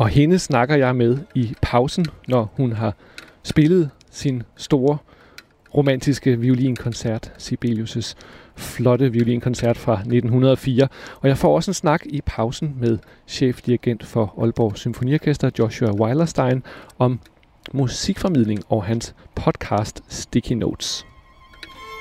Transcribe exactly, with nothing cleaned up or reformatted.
Og hende snakker jeg med i pausen, når hun har spillet sin store romantiske violinkoncert, Sibelius' flotte violinkoncert fra nitten hundrede og fire. Og jeg får også en snak i pausen med chefdirigent for Aalborg Symfoniorkester, Joshua Weilerstein, om musikformidling og hans podcast Sticky Notes.